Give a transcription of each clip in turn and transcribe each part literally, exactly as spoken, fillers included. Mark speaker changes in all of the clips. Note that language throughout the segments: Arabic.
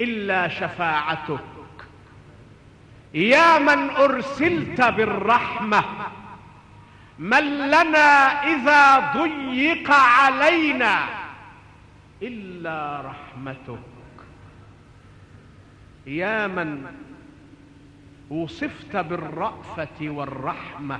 Speaker 1: إلا شفاعتك. يا من أرسلت بالرحمة، من لنا إذا ضيق علينا إلا رحمتك. يا من وصفت بالرأفة والرحمة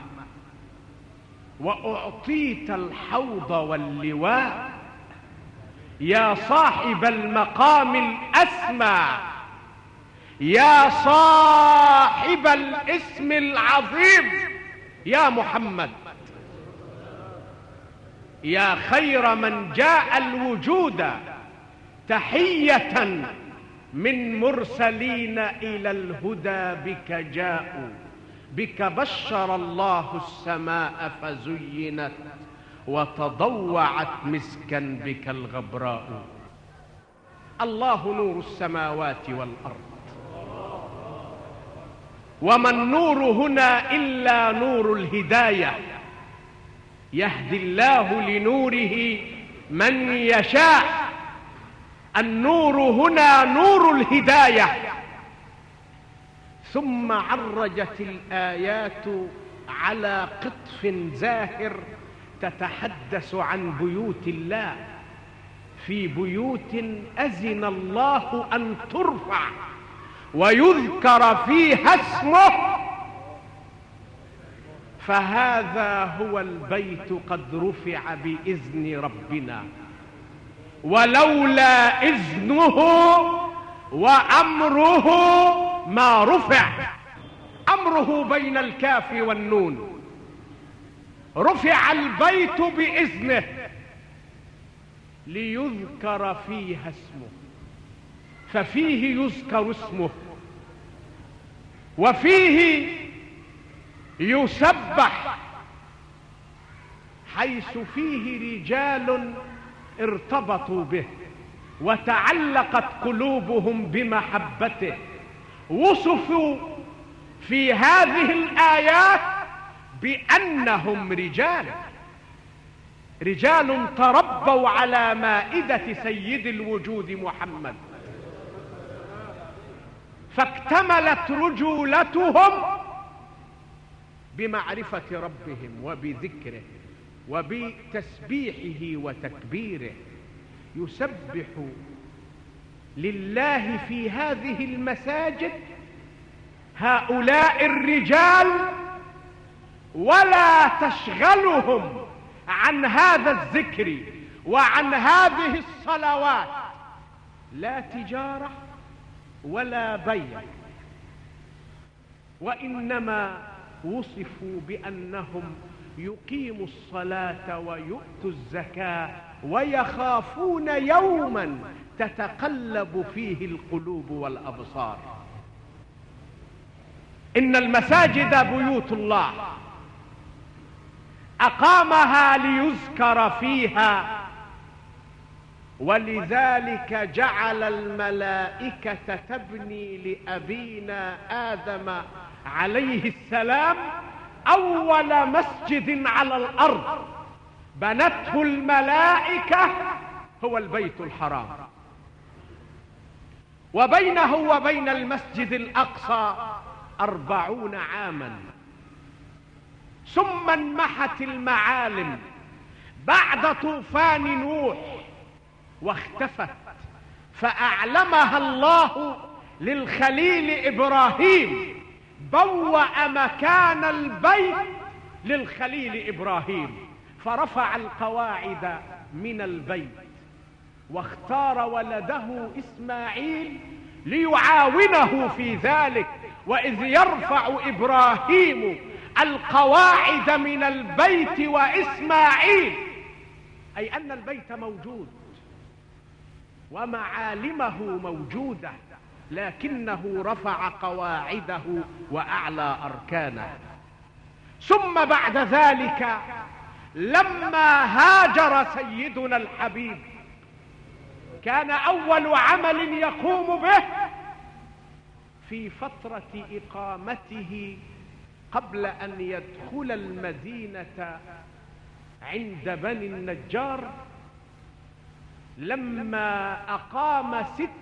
Speaker 1: وأعطيت الحوض واللواء، يا صاحب المقام الأسمى، يا صاحب الاسم العظيم، يا محمد، يا خير من جاء الوجود تحية من مرسلين إلى الهدى بك جاءوا، بك بشر الله السماء فزينت وتضوعت مسكا بك الغبراء. الله نور السماوات والأرض، وما النور هنا إلا نور الهداية، يهدي الله لنوره من يشاء. النور هنا نور الهداية. ثم عرجت الآيات على قطف زاهر تتحدث عن بيوت الله، في بيوت أذن الله أن ترفع ويذكر فيها اسمه، فهذا هو البيت قد رفع بإذن ربنا، ولولا إذنه وأمره ما رفع. أمره بين الكاف والنون، رفع البيت بإذنه ليذكر فيها اسمه، ففيه يذكر اسمه، وفيه يسبح، حيث فيه رجال ارتبطوا به وتعلقت قلوبهم بمحبته، وصفوا في هذه الآيات بأنهم رجال رجال تربوا على مائدة سيد الوجود محمد، فاكتملت رجولتهم بمعرفة ربهم وبذكره وبتسبيحه وتكبيره. يسبح لله في هذه المساجد هؤلاء الرجال، ولا تشغلهم عن هذا الذكر وعن هذه الصلوات لا تجارة ولا بيع، وإنما وصفوا بأنهم يقيموا الصلاة ويؤتوا الزكاة ويخافون يوما تتقلب فيه القلوب والأبصار. إن المساجد بيوت الله أقامها ليذكر فيها، ولذلك جعل الملائكة تبني لأبينا آدم عليه السلام أول مسجد على الأرض بنته الملائكة هو البيت الحرام، وبينه وبين المسجد الأقصى أربعون عاما، ثم انمحت المعالم بعد طوفان نوح واختفت، فأعلمها الله للخليل إبراهيم، بوأ مكان البيت للخليل إبراهيم، فرفع القواعد من البيت واختار ولده إسماعيل ليعاونه في ذلك. وإذ يرفع إبراهيم القواعد من البيت وإسماعيل، أي أن البيت موجود ومعالمه موجودة، لكنه رفع قواعده وأعلى أركانه. ثم بعد ذلك لما هاجر سيدنا الحبيب كان أول عمل يقوم به في فترة إقامته قبل أن يدخل المدينة عند بني النجار، لما أقام ست